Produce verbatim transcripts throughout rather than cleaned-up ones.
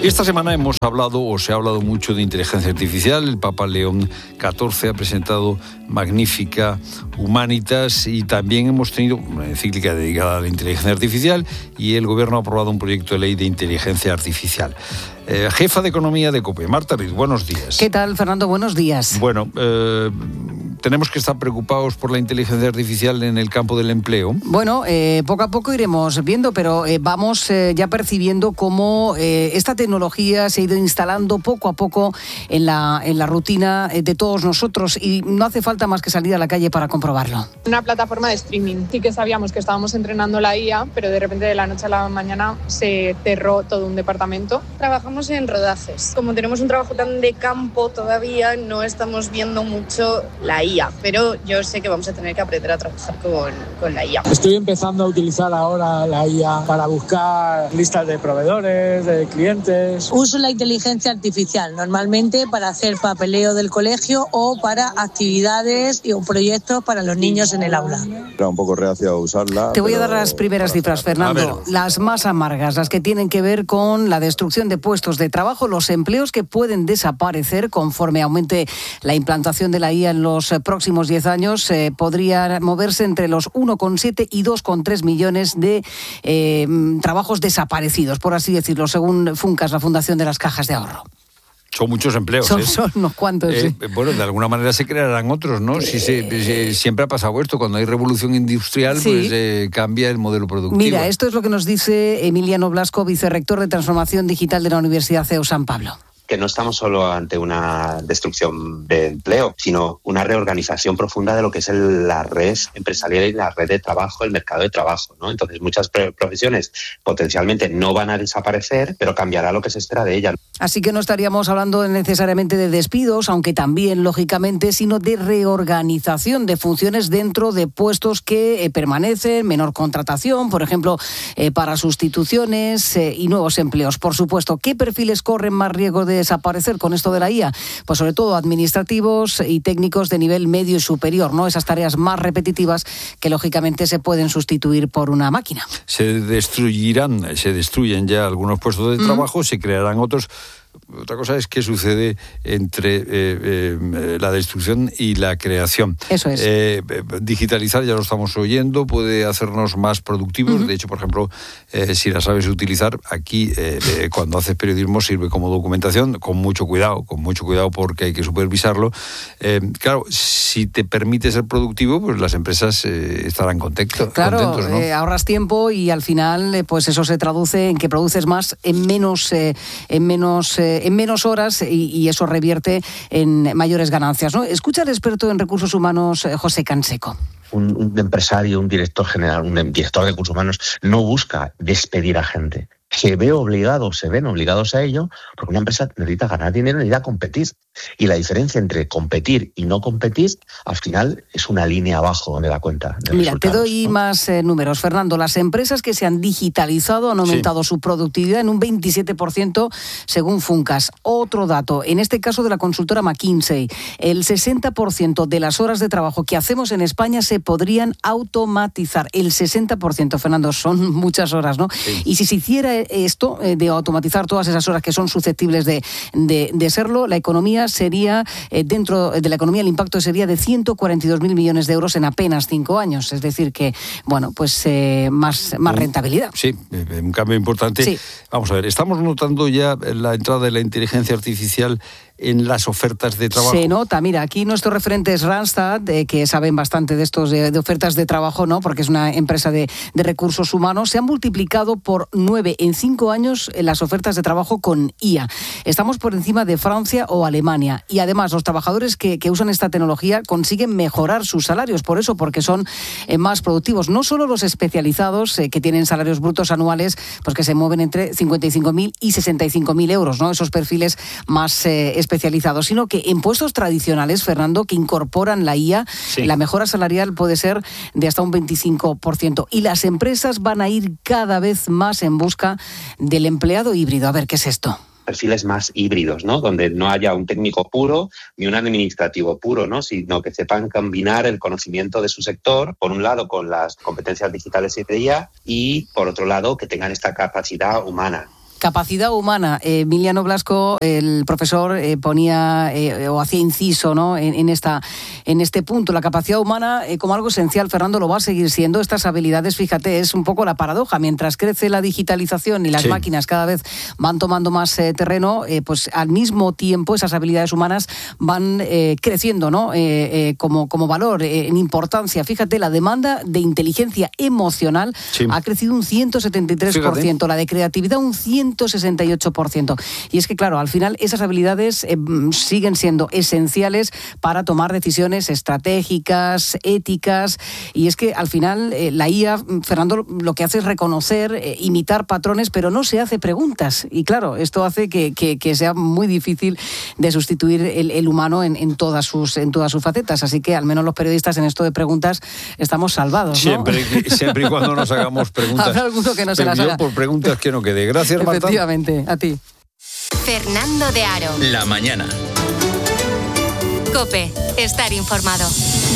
Esta semana hemos hablado, o se ha hablado mucho de inteligencia artificial. El Papa León catorce ha presentado Magnificat Humanitas y también hemos tenido una encíclica dedicada a la inteligencia artificial y el Gobierno ha aprobado un proyecto de ley de inteligencia artificial. Eh, jefa de Economía de COPE, Marta Riz, buenos días. ¿Qué tal, Fernando? Buenos días. Bueno, eh, tenemos que estar preocupados por la inteligencia artificial en el campo del empleo. Bueno, eh, poco a poco iremos viendo, pero eh, vamos eh, ya percibiendo cómo eh, esta tecnología se ha ido instalando poco a poco en la, en la rutina de todos nosotros y no hace falta más que salir a la calle para comprobarlo. Una plataforma de streaming. Sí que sabíamos que estábamos entrenando la I A, pero de repente de la noche a la mañana se cerró todo un departamento. Trabajamos en rodajes. Como tenemos un trabajo tan de campo todavía, no estamos viendo mucho la I A, pero yo sé que vamos a tener que aprender a trabajar con, con la I A. Estoy empezando a utilizar ahora la I A para buscar listas de proveedores, de clientes. Uso la inteligencia artificial normalmente para hacer papeleo del colegio o para actividades y proyectos para los niños en el aula. Era un poco reacio a usarla. Te voy a dar las primeras cifras, Fernando. Las más amargas, las que tienen que ver con la destrucción de puestos de trabajo, los empleos que pueden desaparecer conforme aumente la implantación de la I A en los próximos diez años, eh, podría moverse entre los uno coma siete y dos coma tres millones de eh, trabajos desaparecidos, por así decirlo, según Funcas, la Fundación de las Cajas de Ahorro. Son muchos empleos. Son, ¿eh? son unos cuantos, eh, sí. Bueno, de alguna manera se crearán otros, ¿no? Si se, si siempre ha pasado esto, cuando hay revolución industrial, sí. pues eh, cambia el modelo productivo. Mira, esto es lo que nos dice Emiliano Blasco, vicerrector de Transformación Digital de la Universidad C E U San Pablo. Que no estamos solo ante una destrucción de empleo, sino una reorganización profunda de lo que es el, la red empresarial y la red de trabajo, el mercado de trabajo, ¿no? Entonces, muchas profesiones potencialmente no van a desaparecer, pero cambiará lo que se espera de ellas. Así que no estaríamos hablando necesariamente de despidos, aunque también, lógicamente, sino de reorganización de funciones dentro de puestos que eh, permanecen, menor contratación, por ejemplo, eh, para sustituciones eh, y nuevos empleos. Por supuesto, ¿qué perfiles corren más riesgo de desaparecer con esto de la I A? Pues sobre todo administrativos y técnicos de nivel medio y superior, ¿no? Esas tareas más repetitivas que lógicamente se pueden sustituir por una máquina. Se destruirán, se destruyen ya algunos puestos de trabajo, mm. se crearán otros. Otra cosa es qué sucede entre eh, eh, la destrucción y la creación. Eso es. Eh, digitalizar, ya lo estamos oyendo, puede hacernos más productivos. Uh-huh. De hecho, por ejemplo, eh, si la sabes utilizar, aquí eh, eh, cuando haces periodismo sirve como documentación, con mucho cuidado, con mucho cuidado porque hay que supervisarlo. Eh, claro, si te permite ser productivo, pues las empresas eh, estarán contentos. Claro, contentos, ¿no? eh, ahorras tiempo y al final, eh, pues eso se traduce en que produces más en menos, eh, en menos eh, en menos horas y, y eso revierte en mayores ganancias, ¿no? Escucha al experto en recursos humanos, José Canseco. Un, un empresario, un director general, un director de recursos humanos no busca despedir a gente. Se ve obligado, se ven obligados a ello, porque una empresa necesita ganar dinero, necesita competir. Y la diferencia entre competir y no competir, al final, es una línea abajo de la cuenta. Mira, te doy ¿no? más eh, números, Fernando. Las empresas que se han digitalizado han aumentado sí. su productividad en un veintisiete por ciento, según Funcas. Otro dato, en este caso de la consultora McKinsey, el sesenta por ciento de las horas de trabajo que hacemos en España se podrían automatizar. El sesenta por ciento, Fernando, son muchas horas, ¿no? Sí. Y si se hiciera esto, eh, de automatizar todas esas horas que son susceptibles de, de, de serlo, la economía sería, eh, dentro de la economía el impacto sería de ciento cuarenta y dos mil millones de euros en apenas cinco años. Es decir que, bueno, pues eh, más, más rentabilidad. Sí, un cambio importante. Sí. Vamos a ver, estamos notando ya la entrada de la inteligencia artificial en las ofertas de trabajo. Se nota, mira, aquí nuestro referente es Randstad, eh, que saben bastante de estos de, de ofertas de trabajo, ¿no? Porque es una empresa de, de recursos humanos. Se han multiplicado por nueve en cinco años en las ofertas de trabajo con I A. Estamos por encima de Francia o Alemania. Y además, los trabajadores que, que usan esta tecnología consiguen mejorar sus salarios. Por eso, porque son eh, más productivos. No solo los especializados, eh, que tienen salarios brutos anuales, pues que se mueven entre cincuenta y cinco mil y sesenta y cinco mil euros, ¿no? Esos perfiles más eh, especializados, sino que en puestos tradicionales, Fernando, que incorporan la I A, sí. la mejora salarial puede ser de hasta un veinticinco por ciento. Y las empresas van a ir cada vez más en busca del empleado híbrido. A ver, ¿qué es esto? Perfiles más híbridos, ¿no? Donde no haya un técnico puro ni un administrativo puro, ¿no? Sino que sepan combinar el conocimiento de su sector, por un lado con las competencias digitales y de I A, y por otro lado que tengan esta capacidad humana. Capacidad humana. Eh, Emiliano Blasco, el profesor, eh, ponía eh, o hacía inciso, ¿no?, en, en, esta, en este punto. La capacidad humana eh, como algo esencial, Fernando, lo va a seguir siendo. Estas habilidades, fíjate, es un poco la paradoja. Mientras crece la digitalización y las sí. máquinas cada vez van tomando más eh, terreno, eh, pues al mismo tiempo esas habilidades humanas van eh, creciendo, ¿no?, eh, eh, como, como valor, eh, en importancia. Fíjate, la demanda de inteligencia emocional sí. ha crecido un ciento setenta y tres por ciento, fíjate. La de creatividad un ciento sesenta y ocho por ciento. Y es que, claro, al final esas habilidades eh, siguen siendo esenciales para tomar decisiones estratégicas, éticas, y es que al final eh, la I A, Fernando, lo que hace es reconocer, eh, imitar patrones, pero no se hace preguntas. Y claro, esto hace que, que, que sea muy difícil de sustituir el, el humano en, en, todas sus, en todas sus facetas. Así que al menos los periodistas en esto de preguntas estamos salvados, ¿no? Siempre, siempre y cuando nos hagamos preguntas. Habrá alguno que no se las haga. Por preguntas que no quede. Gracias, Marta. Efectivamente, a ti. Fernando de Aro. La mañana. COPE. Estar informado.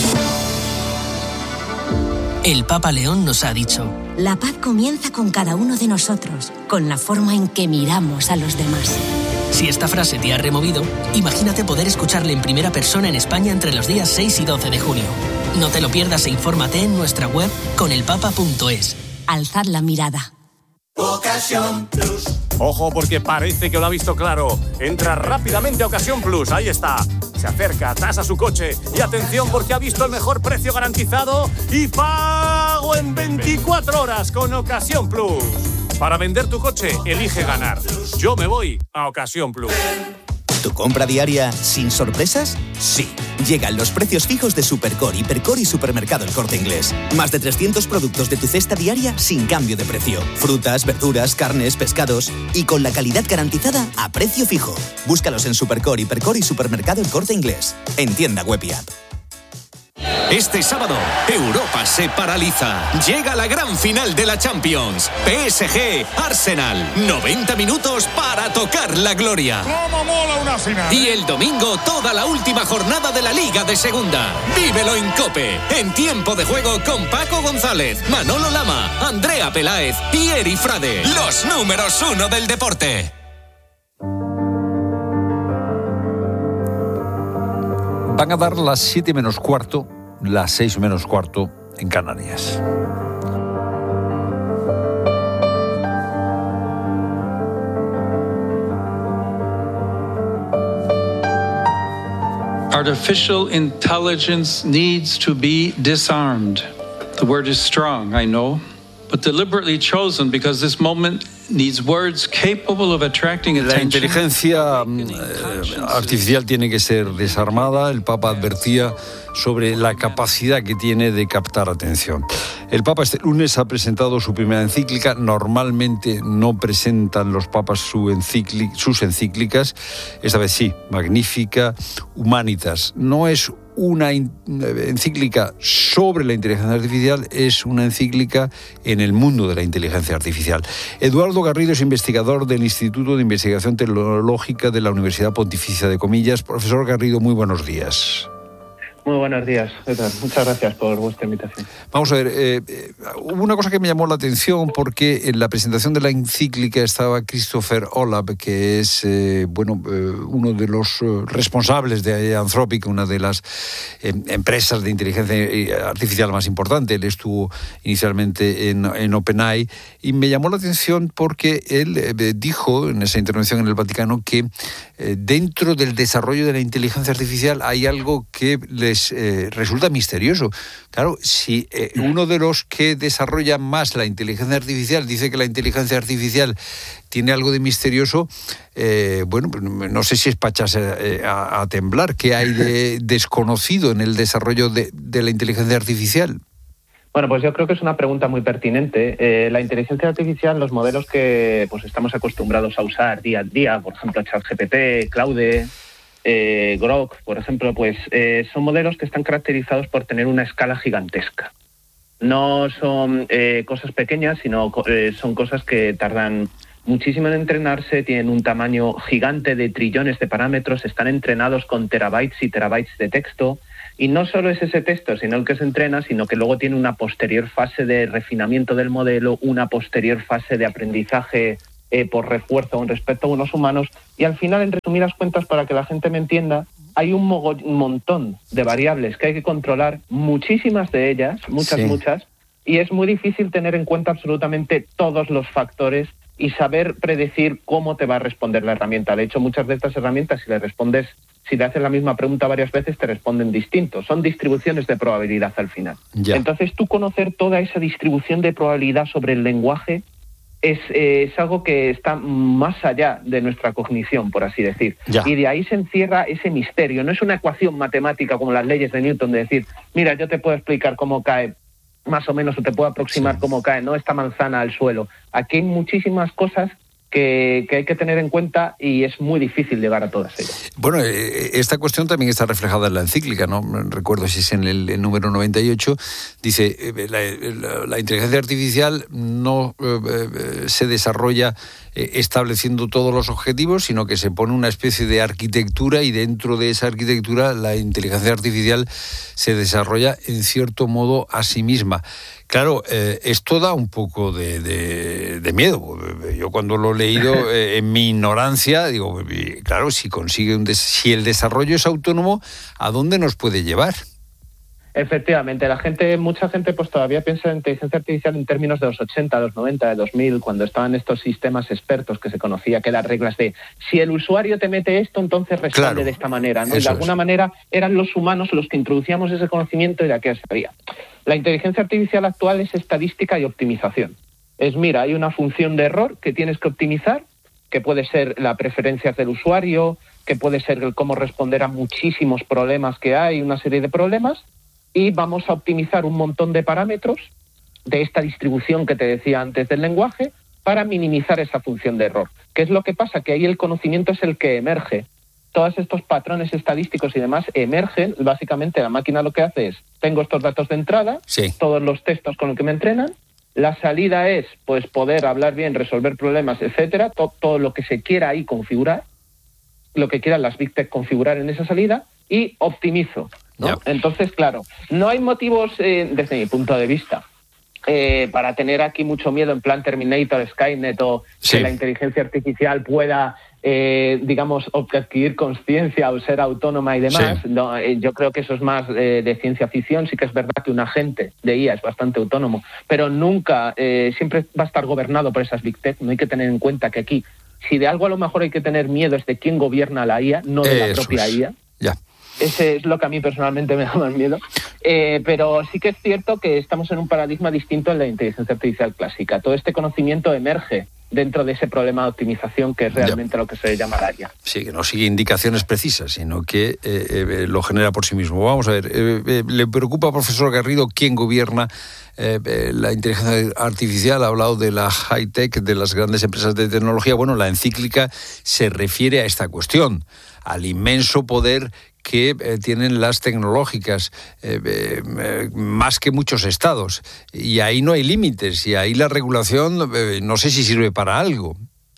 El Papa León nos ha dicho: la paz comienza con cada uno de nosotros, con la forma en que miramos a los demás. Si esta frase te ha removido, imagínate poder escucharle en primera persona en España entre los días seis y doce de junio. No te lo pierdas e infórmate en nuestra web conelpapa punto es. Alzad la mirada. Ocasión Plus. Ojo, porque parece que lo ha visto claro. Entra rápidamente a Ocasión Plus, ahí está. Se acerca, tasa su coche y atención porque ha visto el mejor precio garantizado y pago en veinticuatro horas con Ocasión Plus. Para vender tu coche, elige ganar. Yo me voy a Ocasión Plus. ¿Tu compra diaria sin sorpresas? Sí. Llegan los precios fijos de Supercore, Hipercore y Supermercado El Corte Inglés. Más de trescientos productos de tu cesta diaria sin cambio de precio. Frutas, verduras, carnes, pescados y con la calidad garantizada a precio fijo. Búscalos en Supercore, Hipercore y Supermercado El Corte Inglés. En tienda web y app. Este sábado, Europa se paraliza. Llega la gran final de la Champions. P S G, Arsenal. noventa minutos para tocar la gloria. ¡Cómo mola una final! Y el domingo, toda la última jornada de la Liga de Segunda. Vívelo en COPE. En tiempo de juego con Paco González, Manolo Lama, Andrea Peláez y Eri Frade. Los números uno del deporte. Van a dar las siete menos cuarto, las seis menos cuarto en Canarias. Artificial intelligence needs to be disarmed. The word is strong, I know, but deliberately chosen because this moment needs words capable of attracting attention. La inteligencia eh, artificial tiene que ser desarmada. El Papa advertía sobre la capacidad que tiene de captar atención. El Papa este lunes ha presentado su primera encíclica. Normalmente no presentan los papas su encíclica, sus encíclicas. Esta vez sí, Magnificat Humanitas. No es una encíclica sobre la inteligencia artificial, es una encíclica en el mundo de la inteligencia artificial. Eduardo Garrido es investigador del Instituto de Investigación Tecnológica de la Universidad Pontificia de Comillas. Profesor Garrido, muy buenos días. Muy buenos días, Pedro. Muchas gracias por vuestra invitación. Vamos a ver, eh, eh, hubo una cosa que me llamó la atención porque en la presentación de la encíclica estaba Christopher Olab, que es eh, bueno eh, uno de los eh, responsables de Anthropic, una de las eh, empresas de inteligencia artificial más importante. Él estuvo inicialmente en, en OpenAI y me llamó la atención porque él eh, dijo en esa intervención en el Vaticano que eh, dentro del desarrollo de la inteligencia artificial hay algo que les Eh, resulta misterioso. Claro, si eh, uno de los que desarrolla más la inteligencia artificial dice que la inteligencia artificial tiene algo de misterioso, eh, bueno, no sé si es para echarse eh, a, a temblar. ¿Qué hay de desconocido en el desarrollo de, de la inteligencia artificial? Bueno, pues yo creo que es una pregunta muy pertinente. Eh, la inteligencia artificial, los modelos que pues estamos acostumbrados a usar día a día, por ejemplo, ChatGPT, Claude, Eh, Grok, por ejemplo, pues eh, son modelos que están caracterizados por tener una escala gigantesca. No son eh, cosas pequeñas, sino eh, son cosas que tardan muchísimo en entrenarse, tienen un tamaño gigante de trillones de parámetros, están entrenados con terabytes y terabytes de texto, y no solo es ese texto, sino el que se entrena, sino que luego tiene una posterior fase de refinamiento del modelo, una posterior fase de aprendizaje eh, por refuerzo con respecto a unos humanos. Y al final, en resumidas cuentas, para que la gente me entienda, hay un, mogo- un montón de variables que hay que controlar, muchísimas de ellas, muchas, Sí. muchas, y es muy difícil tener en cuenta absolutamente todos los factores y saber predecir cómo te va a responder la herramienta. De hecho, muchas de estas herramientas, si le respondes, si le haces la misma pregunta varias veces, te responden distinto. Son distribuciones de probabilidad al final. Ya. Entonces, tú conocer toda esa distribución de probabilidad sobre el lenguaje es, eh, es algo que está más allá de nuestra cognición, por así decir. Ya. Y de ahí se encierra ese misterio. No es una ecuación matemática como las leyes de Newton de decir, mira, yo te puedo explicar cómo cae más o menos, o te puedo aproximar sí. cómo cae, ¿no?, esta manzana al suelo. Aquí hay muchísimas cosas que, que hay que tener en cuenta y es muy difícil llegar a todas ellas. Bueno, eh, esta cuestión también está reflejada en la encíclica, ¿no? Recuerdo si es en el, el número noventa y ocho, dice, eh, la, la, la inteligencia artificial no eh, eh, se desarrolla eh, estableciendo todos los objetivos, sino que se pone una especie de arquitectura y dentro de esa arquitectura la inteligencia artificial se desarrolla en cierto modo a sí misma. Claro, eh, esto da un poco de, de, de miedo. Yo cuando lo he leído eh, en mi ignorancia, digo, claro, si consigue un des- si el desarrollo es autónomo, ¿a dónde nos puede llevar? Efectivamente, la gente, mucha gente pues todavía piensa en inteligencia artificial en términos de los ochenta, de los noventa, de dos mil, cuando estaban estos sistemas expertos que se conocía que eran reglas de si el usuario te mete esto, entonces responde claro, de esta manera, ¿no? Y de alguna es. manera eran los humanos los que introducíamos ese conocimiento y de aquí salía. La inteligencia artificial actual es estadística y optimización. Es, mira, hay una función de error que tienes que optimizar, que puede ser la preferencia del usuario, que puede ser el cómo responder a muchísimos problemas que hay, una serie de problemas, y vamos a optimizar un montón de parámetros de esta distribución que te decía antes del lenguaje para minimizar esa función de error. ¿Qué es lo que pasa? Que ahí el conocimiento es el que emerge. Todos estos patrones estadísticos y demás emergen. Básicamente la máquina lo que hace es, tengo estos datos de entrada, sí. todos los textos con los que me entrenan, la salida es pues poder hablar bien, resolver problemas, etcétera, todo, todo lo que se quiera ahí configurar, lo que quieran las Big Tech configurar en esa salida, y optimizo, ¿no? Yeah. Entonces, claro, no hay motivos, eh, desde mi punto de vista, eh, para tener aquí mucho miedo en plan Terminator, Skynet, o sí. que la inteligencia artificial pueda, eh, digamos, adquirir conciencia o ser autónoma y demás. Sí. No, eh, yo creo que eso es más eh, de ciencia ficción. Sí que es verdad que un agente de I A es bastante autónomo, pero nunca, eh, siempre va a estar gobernado por esas Big Tech. No hay que tener en cuenta que aquí, si de algo a lo mejor hay que tener miedo es de quién gobierna la I A, no de eso la propia es. I A. Ya. Ese es lo que a mí personalmente me da más miedo. Eh, pero sí que es cierto que estamos en un paradigma distinto en la inteligencia artificial clásica. Todo este conocimiento emerge dentro de ese problema de optimización que es realmente ya. lo que se llama la I A. Sí, que no sigue indicaciones precisas, sino que eh, eh, lo genera por sí mismo. Vamos a ver, eh, eh, ¿le preocupa, profesor Garrido, quién gobierna eh, eh, la inteligencia artificial? Ha hablado de la high-tech, de las grandes empresas de tecnología. Bueno, la encíclica se refiere a esta cuestión, al inmenso poder que eh, tienen las tecnológicas, eh, eh, más que muchos estados. Y ahí no hay límites, y ahí la regulación eh, no sé si sirve para algo.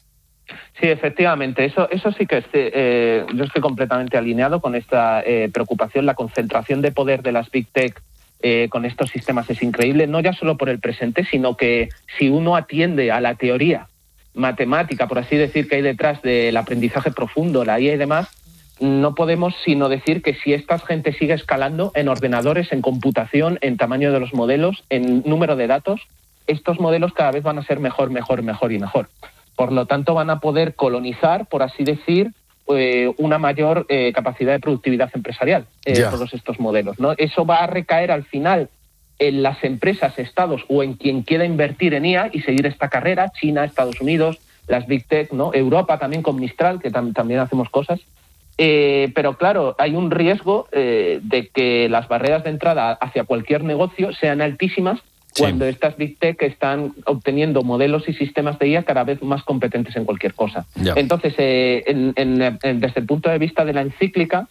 Sí, efectivamente, eso eso sí que esté, eh, yo estoy completamente alineado con esta eh, preocupación. La concentración de poder de las Big Tech eh, con estos sistemas es increíble, no ya solo por el presente, sino que si uno atiende a la teoría matemática, por así decir, que hay detrás del aprendizaje profundo, la I A y demás, no podemos sino decir que si esta gente sigue escalando en ordenadores, en computación, en tamaño de los modelos, en número de datos, estos modelos cada vez van a ser mejor, mejor, mejor y mejor. Por lo tanto, van a poder colonizar, por así decir, eh, una mayor eh, capacidad de productividad empresarial, eh, yeah. todos estos modelos, ¿no? Eso va a recaer al final en las empresas, estados o en quien quiera invertir en I A y seguir esta carrera, China, Estados Unidos, las Big Tech, ¿no? Europa también con Mistral, que tam- también hacemos cosas. Eh, pero claro, hay un riesgo eh, de que las barreras de entrada hacia cualquier negocio sean altísimas sí. cuando estas Big Tech están obteniendo modelos y sistemas de I A cada vez más competentes en cualquier cosa. Ya. Entonces, eh, en, en, en, desde el punto de vista de la encíclica,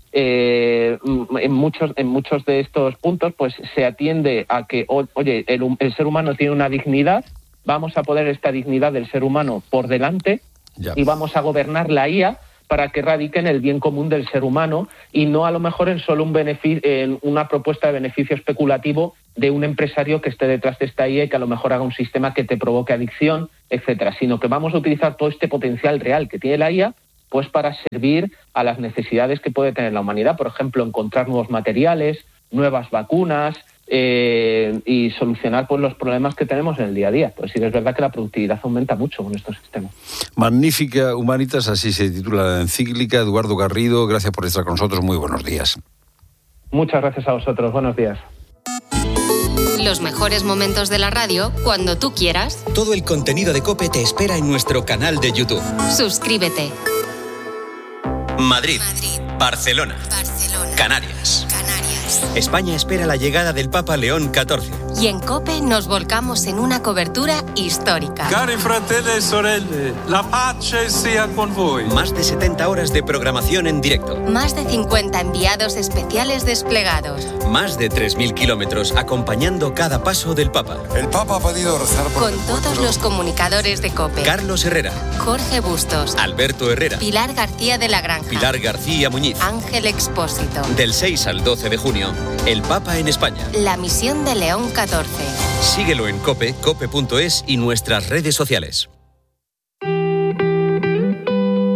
eh, en muchos en muchos de estos puntos pues se atiende a que, o, oye, el, el ser humano tiene una dignidad, vamos a poner esta dignidad del ser humano por delante ya. y vamos a gobernar la I A para que radique en el bien común del ser humano y no a lo mejor en solo un beneficio, en una propuesta de beneficio especulativo de un empresario que esté detrás de esta I A y que a lo mejor haga un sistema que te provoque adicción, etcétera, sino que vamos a utilizar todo este potencial real que tiene la I A pues para servir a las necesidades que puede tener la humanidad, por ejemplo, encontrar nuevos materiales, nuevas vacunas, Eh, y solucionar pues los problemas que tenemos en el día a día. Pues sí que es verdad que la productividad aumenta mucho con estos sistemas. Magnífica Humanitas, así se titula la encíclica. Eduardo Garrido, gracias por estar con nosotros. Muy buenos días. Muchas gracias a vosotros. Buenos días. Los mejores momentos de la radio cuando tú quieras. Todo el contenido de COPE te espera en nuestro canal de YouTube. Suscríbete. Madrid, Madrid. Barcelona, Barcelona. Canarias. España espera la llegada del Papa León catorce. Y en COPE nos volcamos en una cobertura histórica. Cari fratelli e sorelle, la pace sia con voi. Más de setenta horas de programación en directo. Más de cincuenta enviados especiales desplegados. Más de tres mil kilómetros acompañando cada paso del Papa. El Papa ha pedido rezar por Con el todos pueblo. los comunicadores de COPE. Carlos Herrera. Jorge Bustos. Alberto Herrera. Pilar García de la Granja. Pilar García Muñiz. Ángel Expósito. Del seis al doce de junio, el Papa en España. La misión de León catorce. Síguelo en COPE, cope punto es y nuestras redes sociales.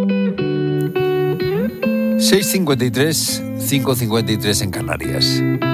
seis cincuenta y tres, cinco cincuenta y tres en Canarias.